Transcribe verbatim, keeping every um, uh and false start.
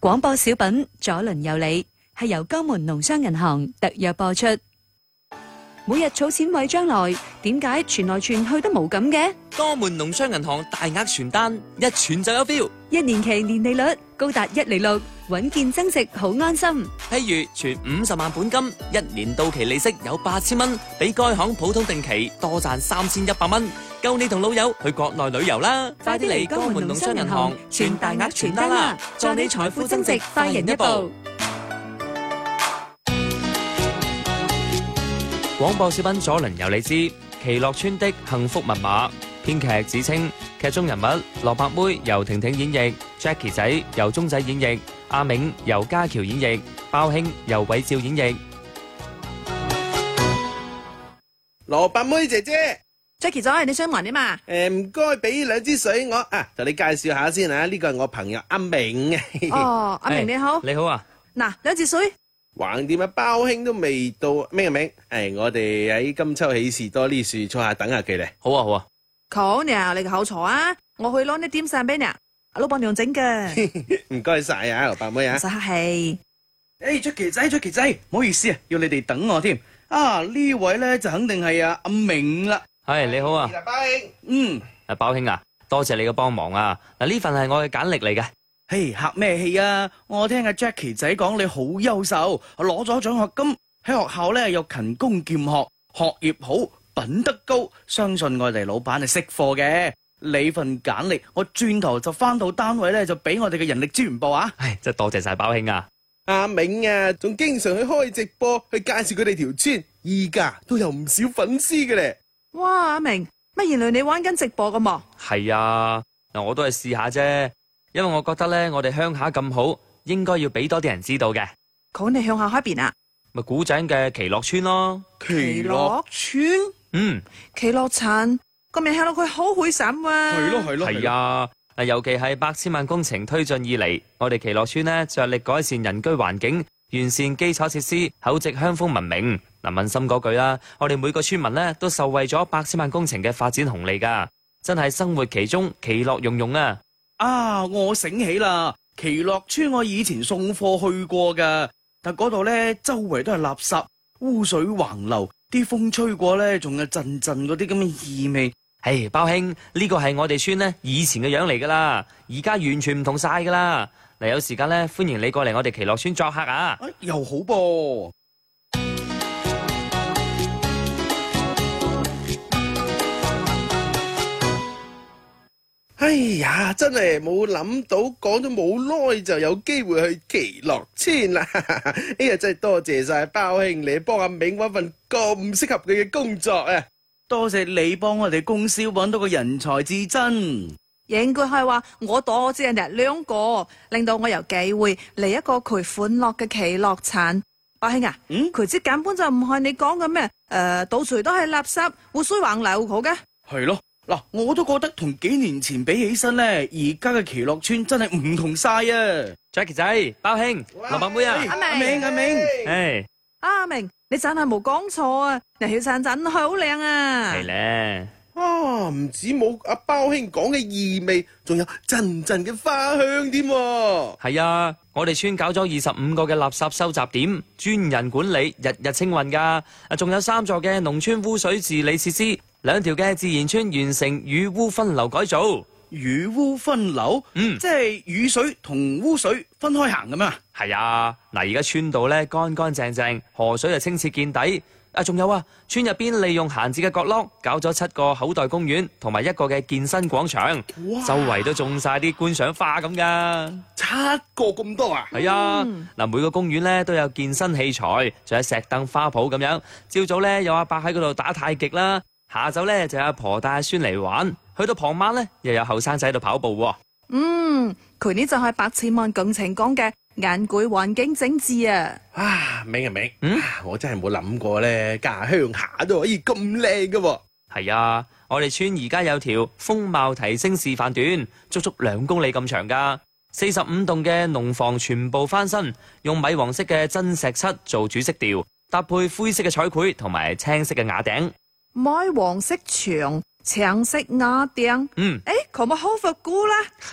廣播小品左鄰右里係由江門農商銀行特約播出。每日儲錢為將來，點解傳來傳去都冇咁嘅？ 江門農商銀行大額傳單，一傳就有 feel。 一年期年利率高達一厘六，穩健增值，好安心。 譬如存五十萬本金，一年到期利息有八千蚊，比該行普通定期多賺三千一百蚊，夠你同老友去國內旅遊啦！快啲嚟江門農商銀行傳大額傳單啦，助你財富增值，快人一步。廣播小品左鄰右里之奇樂村的幸福密碼，編劇子清，劇中人物蘿蔔妹由婷婷演繹， Jackie 仔由鐘仔演繹，阿銘由家喬演繹，包兄由偉照演繹。 蘿蔔妹姐姐 Jackie 仔，你想問啲嘛？ 誒，唔該俾兩支水我啊，同你介紹下先啊，呢個係我朋友阿銘啊。 哦，阿明你好， 你好啊。 嗱，兩支水。 橫掂啊，包兄都未到，明唔明？誒，我哋喺金秋喜事多呢樹坐下等下佢哋。 好啊好啊。 好呀，你個口坐啊，我去攞啲點心俾你，阿老闆娘整嘅。 唔該晒啊，蘿蔔妹啊。 唔使客氣。 誒，Jackie仔，Jackie仔，唔好意思啊，要你哋等我添。啊，呢位咧就肯定係阿阿銘啦。 係你好啊。 包兄。 嗯。 阿包兄啊，多謝你嘅幫忙啊。嗱，呢份係我嘅簡歷嚟嘅。 嘿，客咩氣啊？我聽阿 Jackie 仔講你好優秀，攞咗獎學金，喺學校咧又勤工儉學，學業好，品德高，相信我哋老闆係識貨嘅。你份簡歷，我轉頭就翻到單位咧，就俾我哋嘅人力資源部啊。 唉，真係多謝晒包兄啊。 阿銘啊，仲經常去開直播去介紹佢哋條村，依家都有唔少粉絲嘅咧。 哇，阿明，乜原來你玩緊直播噶嘛？ 係啊，嗱，我都係試下啫。因為我覺得咧，我哋鄉下咁好，應該要俾多啲人知道嘅。 講你鄉下開邊啊？ 咪古井嘅奇樂村咯。 奇樂村？ 嗯， 奇樂產個名聽落去好開心啊！ 係咯係咯係啊！嗱，尤其係百千萬工程推進以嚟，我哋奇樂村呢着力改善人居環境，完善基礎設施，厚植鄉風文明。嗱，問心嗰句啦，我哋每個村民呢都受惠咗百千萬工程嘅發展紅利噶，真係生活其中，其樂融融啊！ 啊！我醒起啦，奇樂村我以前送貨去過噶，但嗰度咧周圍都係垃圾，污水橫流，啲風吹過咧，仲有陣陣嗰啲咁嘅異味。 唉，包兄，呢個係我哋村呢以前嘅樣嚟噶啦，而家完全唔同晒噶啦。嗱，有時間咧，歡迎你過嚟我哋奇樂村作客啊！ 啊，又好噃。 哎呀，真係冇諗到，講咗冇耐就有機會去奇樂村啦！哎呀，真係多謝晒包兄你幫阿銘搵份咁適合佢嘅工作啊！ 多謝你幫我哋公司搵到個人才至真。 應該係話我多謝人哋兩個，令到我有機會嚟一個佢歡樂嘅奇樂產。包兄啊， 嗯， 佢即根本就唔係你講嘅咩？誒，到處都係垃圾，污水橫流好嘅。 係咯。嗱，我都覺得同幾年前比起身咧，而家嘅奇樂村真係唔同晒啊 ！Jackie 仔、包兄、蘿蔔妹啊， 阿明阿明， 誒， 阿明，你真係冇講錯啊！嗱，小山真係好靚啊！ 係咧， 啊，唔止冇阿包兄講嘅異味，仲有陣陣嘅花香添。 係啊，我哋村搞咗二十五個嘅垃圾收集點，專人管理，日日清運噶。啊，仲有三座嘅農村污水治理設施。兩條嘅自然村完成雨污分流改造， 雨污分流， 嗯， 即係雨水同污水分開行咁啊？ 係啊，嗱，而家村道咧乾乾淨淨，河水就清澈見底。啊，仲有啊，村入邊利用閒置嘅角落，搞咗七個口袋公園，同埋一個嘅健身廣場，周圍都種晒啲觀賞花咁噶。 七個咁多啊？ 係啊，嗱、嗯，每個公園咧都有健身器材，仲有石凳、花圃咁樣。朝早咧有阿伯喺嗰度打太極啦。下晝咧就有阿婆帶阿孫嚟玩，去到傍晚咧又有後生仔喺度跑步喎。 嗯，佢呢就係百千萬工程講嘅眼攰環境整治啊！ 啊，明啊明， 嗯， 我真係冇諗過咧，家鄉下都可以咁靚噶。 係啊，我哋村而家有條風貌提升示範段，足足兩公里咁長噶，四十五棟嘅農房全部翻新，用米黃色嘅真石漆做主色調，搭配灰色嘅彩繪同埋青色嘅瓦頂。 米黃色牆，橙色瓦頂， 嗯， 誒，佢咪好復古啦。